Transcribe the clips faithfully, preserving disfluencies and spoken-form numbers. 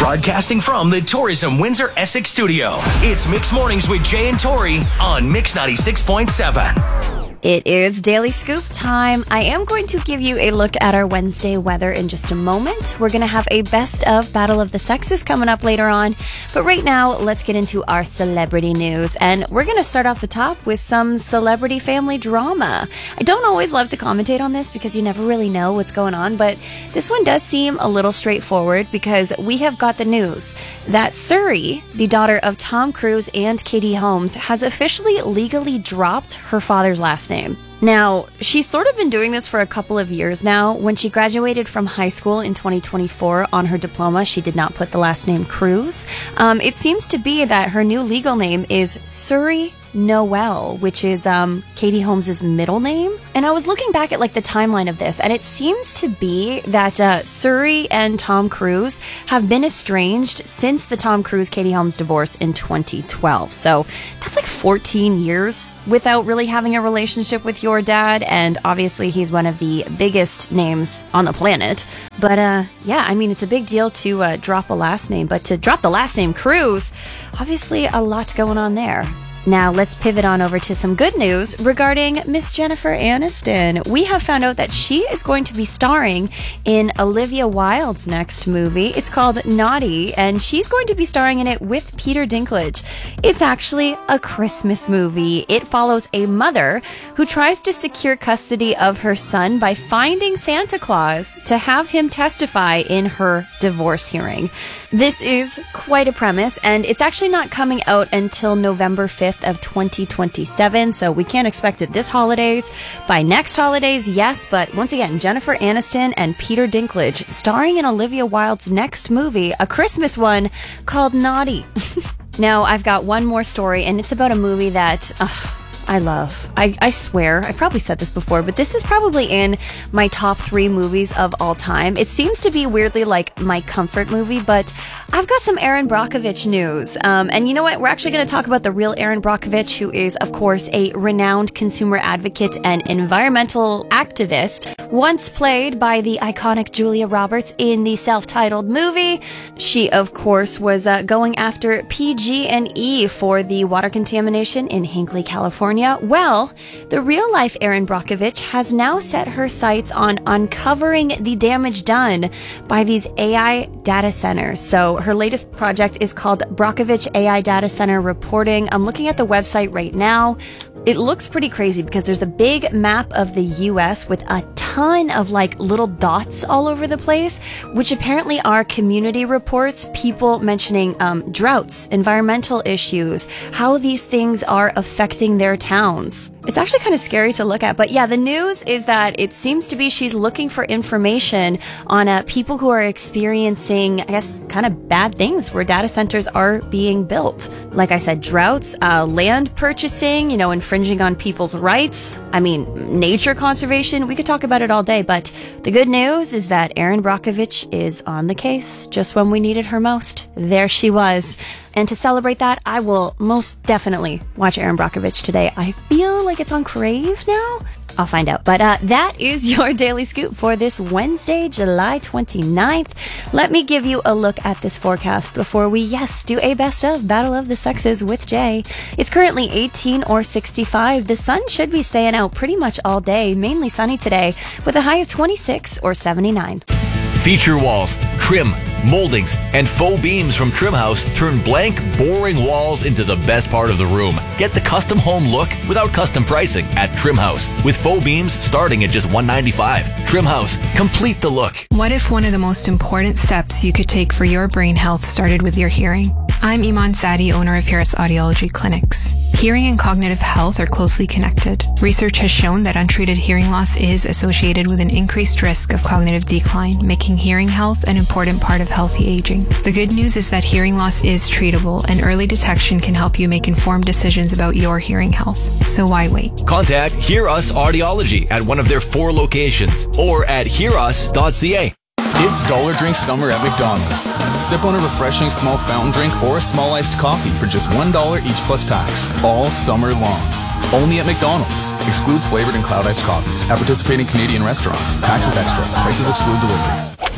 Broadcasting from the Tourism Windsor Essex studio, it's Mix Mornings with Jay and Tori on Mix ninety-six point seven. It is Daily Scoop time. I am going to give you a look at our Wednesday weather in just a moment. We're going to have a best of Battle of the Sexes coming up later on. But right now, let's get into our celebrity news. And we're going to start off the top with some celebrity family drama. I don't always love to commentate on this because you never really know what's going on. But this one does seem a little straightforward because we have got the news that Suri, the daughter of Tom Cruise and Katie Holmes, has officially legally dropped her father's last name. Name. Now, she's sort of been doing this for a couple of years now. When she graduated from high school in twenty twenty-four, on her diploma, she did not put the last name Cruise. Um, it seems to be that her new legal name is Suri Noel, which is um, Katie Holmes' middle name. And I was looking back at like the timeline of this, and it seems to be that uh, Suri and Tom Cruise have been estranged since the Tom Cruise-Katie Holmes divorce in twenty twelve. So that's like fourteen years without really having a relationship with your dad, and obviously he's one of the biggest names on the planet. But uh, yeah, I mean, it's a big deal to uh, drop a last name, but to drop the last name Cruise, obviously a lot going on there. Now, let's pivot on over to some good news regarding Miss Jennifer Aniston. We have found out that she is going to be starring in Olivia Wilde's next movie. It's called Naughty, and she's going to be starring in it with Peter Dinklage. It's actually a Christmas movie. It follows a mother who tries to secure custody of her son by finding Santa Claus to have him testify in her divorce hearing. This is quite a premise, and it's actually not coming out until November fifth of twenty twenty-seven, so we can't expect it this holidays. By next holidays, yes, but once again, Jennifer Aniston and Peter Dinklage starring in Olivia Wilde's next movie, a Christmas one called Naughty. Now, I've got one more story, and it's about a movie that ugh, I love. I, I swear, I've probably said this before, but this is probably in my top three movies of all time. It seems to be weirdly like my comfort movie, but I've got some Erin Brockovich news. Um, and you know what? We're actually going to talk about the real Erin Brockovich, who is, of course, a renowned consumer advocate and environmental activist, once played by the iconic Julia Roberts in the self-titled movie. She, of course, was uh, going after P G and E for the water contamination in Hinckley, California. Well, the real-life Erin Brockovich has now set her sights on uncovering the damage done by these A I data centers. So her latest project is called Brockovich A I Data Center Reporting. I'm looking at the website right now. It looks pretty crazy because there's a big map of the U S with a ton of like little dots all over the place, which apparently are community reports, people mentioning um, droughts, environmental issues, how these things are affecting their towns. It's actually kind of scary to look at. But yeah, the news is that it seems to be she's looking for information on uh, people who are experiencing, I guess, kind of bad things where data centers are being built. Like I said, droughts, uh, land purchasing, you know, infringing on people's rights. I mean, nature conservation. We could talk about it all day. But the good news is that Erin Brockovich is on the case just when we needed her most. There she was. And to celebrate that, I will most definitely watch Erin Brockovich today. I feel like it's on Crave now. I'll find out. But uh, that is your Daily Scoop for this Wednesday, July twenty-ninth. Let me give you a look at this forecast before we, yes, do a best of Battle of the Sexes with Jay. It's currently eighteen or sixty-five. The sun should be staying out pretty much all day, mainly sunny today, with a high of twenty-six or seventy-nine. Feature walls, trim, moldings, and faux beams from Trim House turn blank, boring walls into the best part of the room. Get the custom home look without custom pricing at Trim House, with faux beams starting at just one hundred ninety-five dollars. Trim House, complete the look. What if one of the most important steps you could take for your brain health started with your hearing? I'm Iman Sadi, owner of Harris Audiology Clinics. Hearing and cognitive health are closely connected. Research has shown that untreated hearing loss is associated with an increased risk of cognitive decline, making hearing health an important part of healthy aging. The good news is that hearing loss is treatable, and early detection can help you make informed decisions about your hearing health. So why wait? Contact Hear Us Audiology at one of their four locations or at hear us dot c a. It's Dollar Drink Summer at McDonald's. Sip on a refreshing small fountain drink or a small iced coffee for just one dollar each plus tax, all summer long. Only at McDonald's. Excludes flavored and cloud iced coffees. At participating Canadian restaurants. Taxes extra. Prices exclude delivery.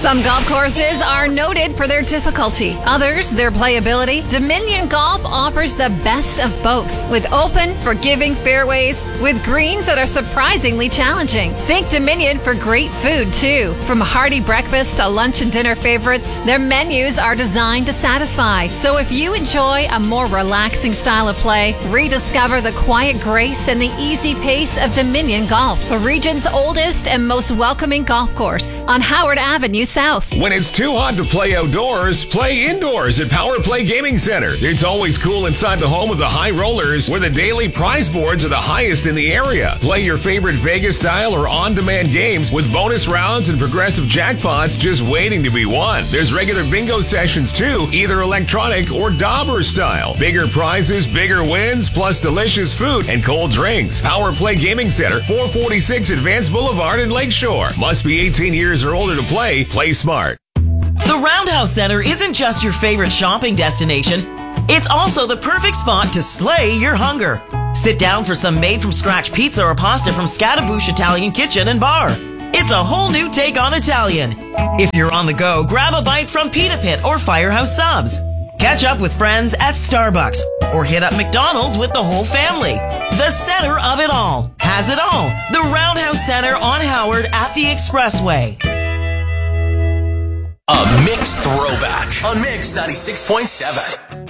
Some golf courses are noted for their difficulty, others their playability. Dominion Golf offers the best of both, with open, forgiving fairways with greens that are surprisingly challenging. Think Dominion for great food, too. From hearty breakfast to lunch and dinner favorites, their menus are designed to satisfy. So if you enjoy a more relaxing style of play, rediscover the quiet grace and the easy pace of Dominion Golf, the region's oldest and most welcoming golf course on Howard Avenue South. When it's too hot to play outdoors, play indoors at Power Play Gaming Center. It's always cool inside the home of the High Rollers, where the daily prize boards are the highest in the area. Play your favorite Vegas-style or on-demand games with bonus rounds and progressive jackpots just waiting to be won. There's regular bingo sessions too, either electronic or dauber style. Bigger prizes, bigger wins, plus delicious food and cold drinks. Power Play Gaming Center, four forty-six Advance Boulevard in Lakeshore. Must be eighteen years or older to play. Play smart. The Roundhouse Center isn't just your favorite shopping destination. It's also the perfect spot to slay your hunger. Sit down for some made-from-scratch pizza or pasta from Scattaboosh Italian Kitchen and Bar. It's a whole new take on Italian. If you're on the go, grab a bite from Pita Pit or Firehouse Subs. Catch up with friends at Starbucks or hit up McDonald's with the whole family. The center of it all has it all. The Roundhouse Center on Howard at the Expressway. A mixed throwback on Mix ninety-six point seven.